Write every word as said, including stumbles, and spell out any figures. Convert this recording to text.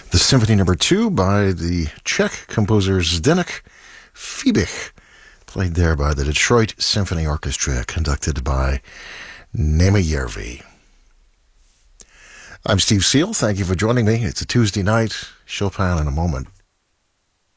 The Symphony Number Two by the Czech composer Zdeněk Fibich, played there by the Detroit Symphony Orchestra, conducted by Nema Järvi. I'm Steve Seal. Thank you for joining me. It's a Tuesday night. Chopin in a moment.